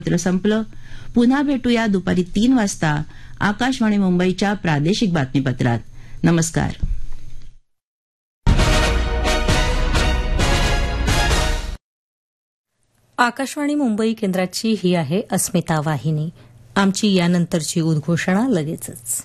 पत्र संपलं. पुन्हा भेटूया दुपारी 3 वाजता आकाशवाणी मुंबईच्या प्रादेशिक बातमीपत्रात. नमस्कार. आकाशवाणी मुंबई केंद्राची ही आहे अस्मिता वाहिनी. आमची यानंतरची उद्घोषणा लगेचच.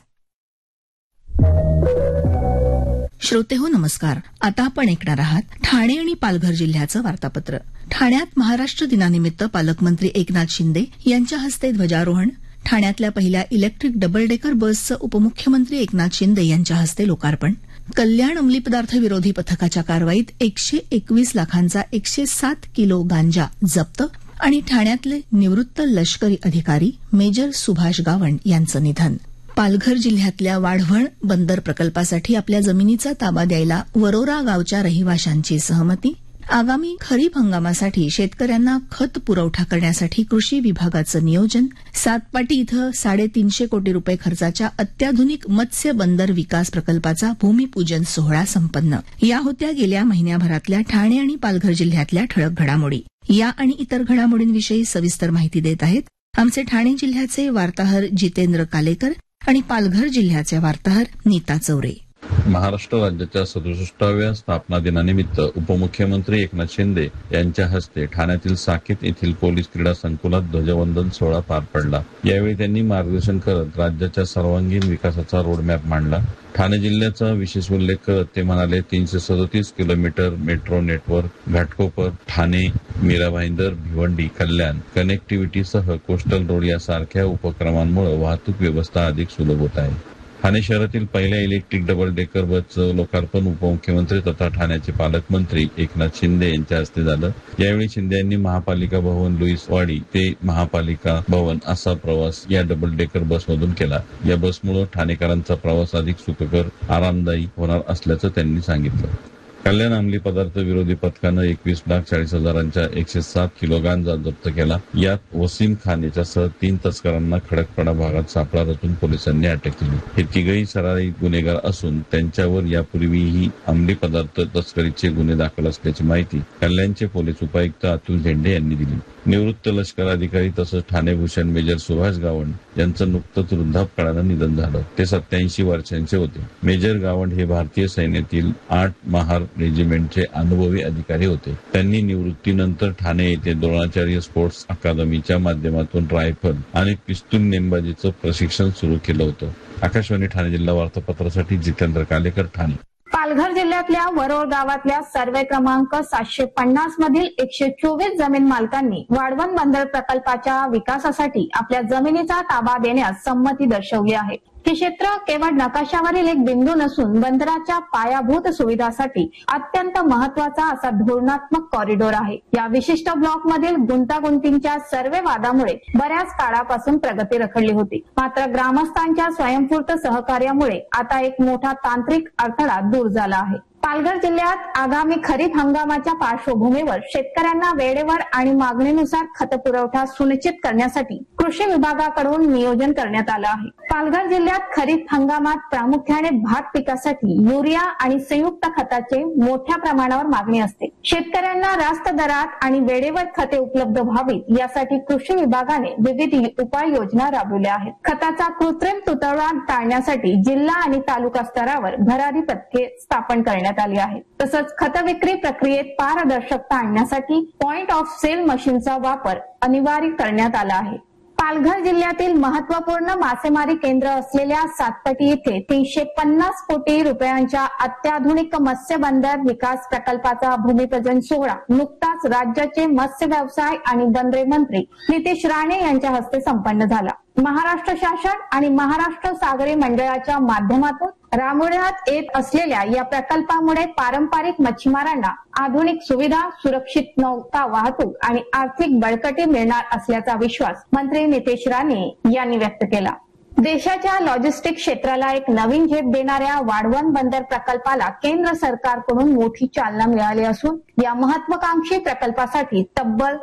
श्रोतेहो नमस्कार. आता आपण ऐकणार आहात ठाणे आणि पालघर जिल्ह्याचं वार्तापत्र. ठाण्यात महाराष्ट्र दिनानिमित्त पालकमंत्री एकनाथ शिंदे यांच्या हस्ते ध्वजारोहण. ठाण्यातल्या पहिल्या इलेक्ट्रिक डबल डेकर बसचं उपमुख्यमंत्री एकनाथ शिंदे यांच्या हस्ते लोकार्पण. कल्याण अंमली पदार्थ विरोधी पथकाच्या कारवाईत 121 लाखांचा 107 किलो गांजा जप्त. आणि ठाण्यातले निवृत्त लष्करी अधिकारी मेजर सुभाष गावंड यांचं निधन. पालघर जिल्ह्यातल्या वाढवण बंदर प्रकल्पासाठी आपल्या जमिनीचा ताबा द्यायला वरोरा गावच्या रहिवाशांची सहमती. आगामी खरीप हंगामासाठी शेतकऱ्यांना खत पुरवठा करण्यासाठी कृषी विभागाचं नियोजन. सातपाटी इथं 350 कोटी रुपये खर्चाच्या अत्याधुनिक मत्स्य बंदर विकास प्रकल्पाचा भूमिपूजन सोहळा संपन्न. या होत्या गेल्या महिन्याभरातल्या ठाणे आणि पालघर जिल्ह्यातल्या ठळक घडामोडी. या आणि इतर घडामोडींविषयी सविस्तर माहिती देत आहेत आमचे ठाणे जिल्ह्याचे वार्ताहर जितेंद्र कालेकर आणि पालघर जिल्ह्याचे वार्ताहर नीता चौरे. महाराष्ट्र राज्याच्या 67व्या स्थापना दिनानिमित्त उपमुख्यमंत्री एकनाथ शिंदे यांच्या हस्ते ठाण्यातील साकेत येथील पोलीस क्रीडा संकुलात ध्वजवंदन सोहळा पार पडला. यावेळी त्यांनी मार्गदर्शन करत राज्याच्या सर्वांगीण विकासाचा रोडमॅप मांडला. ठाणे जिल्ह्याचा विशेष उल्लेख करत ते म्हणाले, 337 kilometre metro network, Ghatkopar, Thane, Mira Bhayandar, Bhiwandi, कल्याण, कनेक्टिव्हिटीसह कोस्टल रोड यासारख्या उपक्रमांमुळे वाहतूक व्यवस्था अधिक सुलभ होत आहे. ठाणे शहरातील पहिल्या इलेक्ट्रिक डबल डेकर बसचं लोकार्पण उपमुख्यमंत्री तथा ठाण्याचे पालकमंत्री एकनाथ शिंदे यांच्या हस्ते झालं. यावेळी शिंदे यांनी महापालिका भवन लुईसवाडी ते महापालिका भवन असा प्रवास या डबल डेकर बसमधून केला. या बसमुळे ठाणेकरांचा प्रवास अधिक सुखकर, आरामदायी होणार असल्याचं त्यांनी सांगितलं. कल्याण अंमली पदार्थ विरोधी पथकानं 21,40,000च्या 107 किलो गांजा जप्त केला. यात वसीम खान याच्यासह 3 तस्करांना खडकपाडा भागात सापळा रचून पोलिसांनी अटक केली. हे तिघही सराईत गुन्हेगार असून त्यांच्यावर यापूर्वीही अंमली पदार्थ तस्करीचे गुन्हे दाखल असल्याची माहिती कल्याणचे पोलीस उपायुक्त अतुल झेंडे यांनी दिली. निवृत्त लष्कर अधिकारी तसंच ठाणे भूषण मेजर सुभाष गावंड यांचं नुकतंच वृद्धापकाळानं निधन झालं. ते 87 वर्षांचे होते. मेजर गावंड हे भारतीय सैन्यातील 8 महार रेजिमेंटचे अनुभवी अधिकारी होते. त्यांनी निवृत्तीनंतर ठाणे येथे द्रोणाचार्य स्पोर्ट्स अकादमीच्या माध्यमातून रायफल आणि पिस्तूल नेमबाजीचं प्रशिक्षण सुरू केलं होतं. आकाशवाणी ठाणे जिल्हा वार्तापत्रासाठी जितेंद्र कालेकर, ठाणे. पालघर जिल्ह्यातल्या वरोर गावातल्या सर्वे क्रमांक 750 मधील 124 जमीन मालकांनी वाढवण बंदर प्रकल्पाच्या विकासासाठी आपल्या जमिनीचा ताबा देण्यास संमती दर्शवली आहे. हे क्षेत्र केवळ नकाशावरील एक बिंदू नसून बंदराच्या पायाभूत सुविधासाठी अत्यंत महत्वाचा असा धोरणात्मक कॉरिडॉर आहे. या विशिष्ट ब्लॉकमधील गुंतागुंतीच्या सर्वे वादामुळे बऱ्याच काळापासून प्रगती रखडली होती. मात्र ग्रामस्थांच्या स्वयंस्फूर्त सहकार्यामुळे आता एक मोठा तांत्रिक अडथळा दूर झाला आहे. पालघर जिल्ह्यात आगामी खरीप हंगामाच्या पार्श्वभूमीवर शेतकऱ्यांना वेळेवर आणि मागणीनुसार खत पुरवठा सुनिश्चित करण्यासाठी कृषी विभागाकडून नियोजन करण्यात आलं आहे. पालघर जिल्ह्यात खरीप हंगामात प्रामुख्याने भात पिकासाठी युरिया आणि संयुक्त खताचे मोठ्या प्रमाणावर मागणी असते. शेतकऱ्यांना रास्त दरात आणि वेळेवर खते उपलब्ध व्हावीत यासाठी कृषी विभागाने विविध उपाययोजना राबवल्या आहेत. खताचा कृत्रिम तुटवडा टाळण्यासाठी जिल्हा आणि तालुका स्तरावर भरारी पथके स्थापन करण्यात आली आहे. तसंच खत विक्री प्रक्रियेत पारदर्शकता आणण्यासाठी पॉइंट ऑफ सेल मशीनचा वापर अनिवार्य करण्यात आला आहे. पालघर जिल्ह्यातील महत्वपूर्ण मासेमारी केंद्र असलेल्या सातपाटी येथे 350 कोटी रुपयांच्या अत्याधुनिक मत्स्य बंदर विकास प्रकल्पाचा भूमिपूजन सोहळा नुकताच राज्याचे मत्स्य व्यवसाय आणि बंदरे मंत्री नितेश राणे यांच्या हस्ते संपन्न झाला. महाराष्ट्र शासन आणि महाराष्ट्र सागरी मंडळाच्या माध्यमातून राबवण्यात येत असलेल्या या प्रकल्पामुळे पारंपरिक मच्छीमारांना आधुनिक सुविधा, सुरक्षित नौका वाहतूक आणि आर्थिक बळकटी मिळणार असल्याचा विश्वास मंत्री नितेश राणे यांनी व्यक्त केला. देशाच्या लॉजिस्टिक क्षेत्राला एक नवीन झेप देणाऱ्या वाढवण बंदर प्रकल्पाला केंद्र सरकारकडून मोठी चालना मिळाली असून या महत्वाकांक्षी प्रकल्पासाठी तब्बल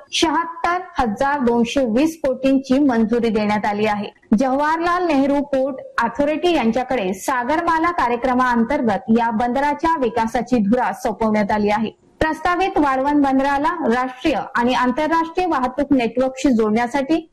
76,220 कोटींची मंजुरी देण्यात आली आहे. जवाहरलाल नेहरू पोर्ट ऑथॉरिटी यांच्याकडे सागरमाला कार्यक्रमाअंतर्गत या बंदराच्या विकासाची धुरा सोपवण्यात आली आहे. प्रस्तावित वाढवण बंदराला राष्ट्रीय आणि आंतरराष्ट्रीय वाहतूक नेटवर्कशी जोडण्यासाठी